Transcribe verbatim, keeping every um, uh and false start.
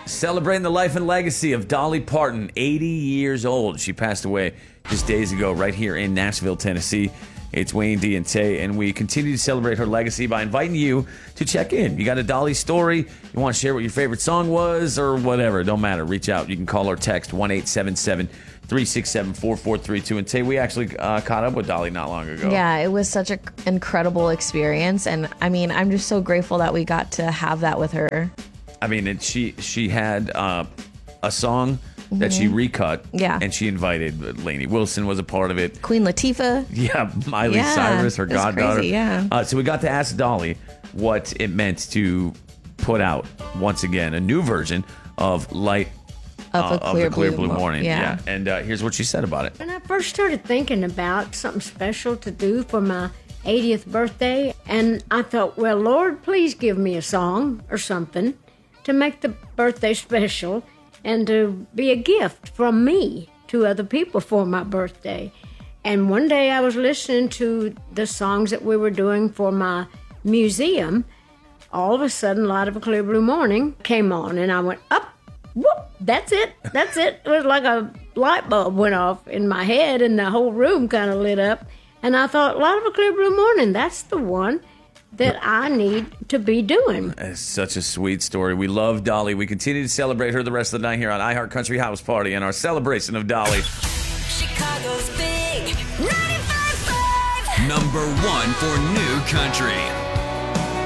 Celebrating the life and legacy of Dolly Parton, eighty years old. She passed away just days ago right here in Nashville, Tennessee. It's Wayne D and Tay, and we continue to celebrate her legacy by inviting you to check in. You got a Dolly story, you want to share what your favorite song was, or whatever, don't matter. Reach out. You can call or text one eight seven seven, three six seven, four four three two. And Tay, we actually uh, caught up with Dolly not long ago. Yeah, it was such an incredible experience, and I mean, I'm just so grateful that we got to have that with her. I mean, it, she she had uh, a song that Mhm. she recut, Yeah. and she invited Lainey Wilson was a part of it. Queen Latifah. Yeah, Miley Yeah, Cyrus, her that's goddaughter. crazy, yeah. Uh, so we got to ask Dolly what it meant to put out once again a new version of Light Of a uh, Clear of the Clear Blue Blue, Mo- Morning. yeah. And uh, here's what she said about it. When I first started thinking about something special to do for my eightieth birthday, and I thought, well, Lord, please give me a song or something to make the birthday special and to be a gift from me to other people for my birthday. And one day I was listening to the songs that we were doing for my museum. All of a sudden, Light of a Clear Blue Morning came on, and I went, up, whoop, that's it, that's it. It was like a light bulb went off in my head, and the whole room kind of lit up. And I thought, Light of a Clear Blue Morning, that's the one that I need to be doing. It's such a sweet story. We love Dolly. We continue to celebrate her the rest of the night here on iHeart Country House Party and our celebration of Dolly. Chicago's big ninety-five point five. Number one for new country.